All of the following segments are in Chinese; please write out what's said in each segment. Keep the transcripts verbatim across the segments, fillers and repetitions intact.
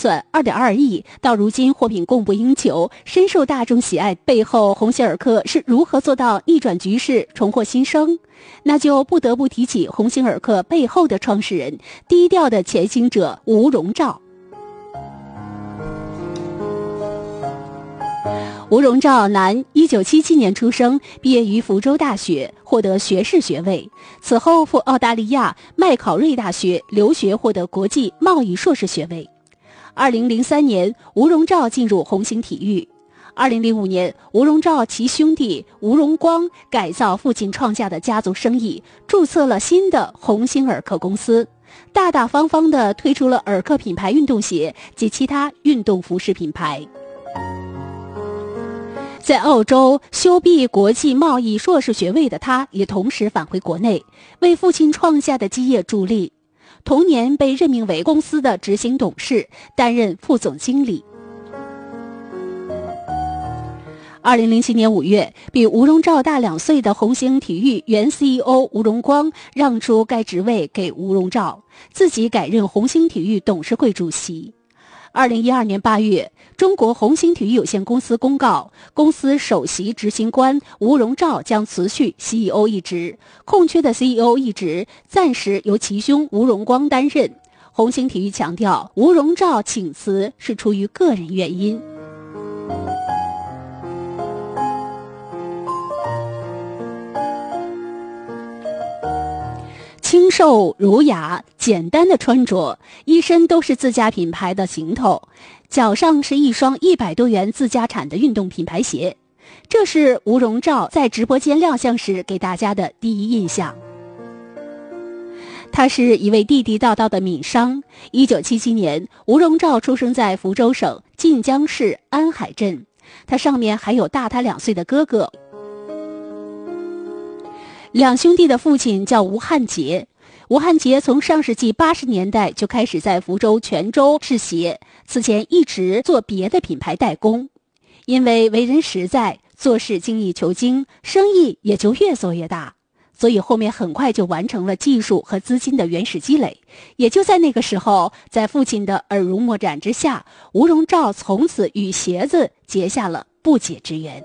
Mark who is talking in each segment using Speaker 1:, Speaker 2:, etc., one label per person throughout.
Speaker 1: 算 二点二亿，到如今货品供不应求，深受大众喜爱。背后鸿星尔克是如何做到逆转局势，重获新生？那就不得不提起鸿星尔克背后的创始人，低调的前行者吴荣照。吴荣照，男，一九七七年出生，毕业于福州大学，获得学士学位。此后赴澳大利亚麦考瑞大学留学，获得国际贸易硕士学位。二零零三年，吴荣照进入鸿星体育。二零零五年，吴荣照其兄弟吴荣光改造父亲创下的家族生意，注册了新的鸿星尔克公司，大大方方地推出了尔克品牌运动鞋及其他运动服饰品牌。在澳洲修毕国际贸易硕士学位的他，也同时返回国内，为父亲创下的基业助力。同年被任命为公司的执行董事，担任副总经理。二零零七年五月，比吴荣照大两岁的鸿星体育原 C E O 吴荣光让出该职位给吴荣照，自己改任鸿星体育董事会主席。二零一二年八月，中国鸿星体育有限公司公告，公司首席执行官吴荣照将辞去 C E O 一职，空缺的 C E O 一职暂时由其兄吴荣光担任。鸿星体育强调，吴荣照请辞是出于个人原因。清瘦儒雅，简单的穿着，一身都是自家品牌的行头，脚上是一双一百多元自家产的运动品牌鞋。这是吴荣照在直播间亮相时给大家的第一印象。他是一位地地道道的闽商。一九七七年，吴荣照出生在福州省晋江市安海镇，他上面还有大他两岁的哥哥。两兄弟的父亲叫吴汉杰，吴汉杰从上世纪八十年代就开始在福州泉州制鞋，此前一直做别的品牌代工。因为为人实在，做事精益求精，生意也就越做越大，所以后面很快就完成了技术和资金的原始积累。也就在那个时候，在父亲的耳濡目染之下，吴荣照从此与鞋子结下了不解之缘。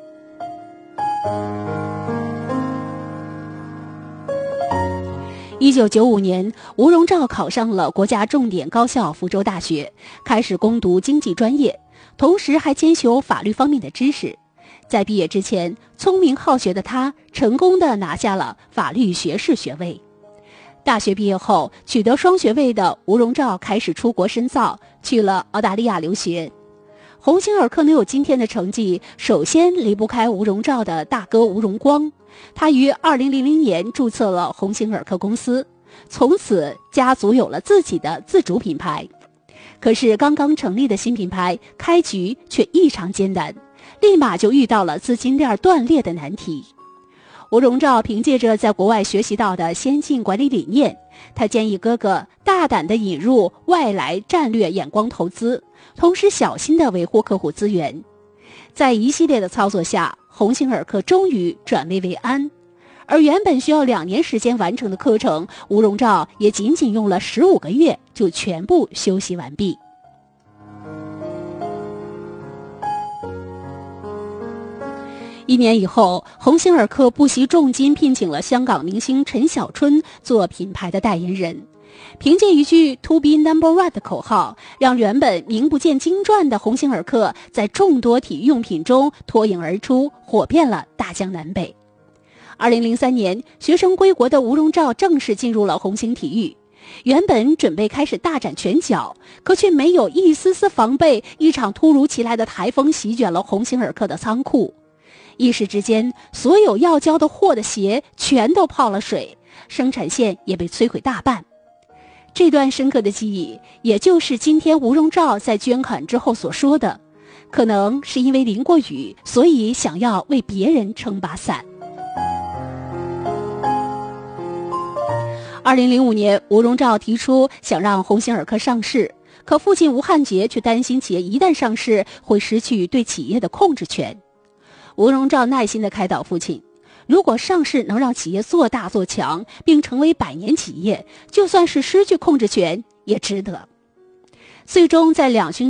Speaker 1: 一九九五年，吴荣照考上了国家重点高校福州大学，开始攻读经济专业，同时还兼修法律方面的知识。在毕业之前，聪明好学的他成功地拿下了法律学士学位。大学毕业后，取得双学位的吴荣照开始出国深造，去了澳大利亚留学。鸿星尔克能有今天的成绩，首先离不开吴荣照的大哥吴荣光。他于二零零零年注册了鸿星尔克公司，从此家族有了自己的自主品牌。可是刚刚成立的新品牌开局却异常艰难，立马就遇到了资金链断裂的难题。吴荣照凭借着在国外学习到的先进管理理念，他建议哥哥大胆地引入外来战略眼光投资，同时小心地维护客户资源。在一系列的操作下，鸿星尔克终于转危为安，而原本需要两年时间完成的课程，吴荣照也仅仅用了十五个月就全部修习完毕。一年以后，鸿星尔克不惜重金聘请了香港明星陈小春做品牌的代言人，凭借一句 To be number one 的口号，让原本名不见经传的鸿星尔克在众多体育用品中脱颖而出，火遍了大江南北。二零零三年，学成归国的吴荣照正式进入了鸿星体育。原本准备开始大展拳脚，可却没有一丝丝防备，一场突如其来的台风席卷了鸿星尔克的仓库。一时之间，所有要交的货的鞋全都泡了水，生产线也被摧毁大半。这段深刻的记忆，也就是今天吴荣照在捐款之后所说的，可能是因为淋过雨，所以想要为别人撑把伞。二零零五年，吴荣照提出想让鸿星尔克上市，可父亲吴汉杰却担心企业一旦上市会失去对企业的控制权。吴荣照耐心地开导父亲，如果上市能让企业做大做强，并成为百年企业，就算是失去控制权也值得。最终在两兄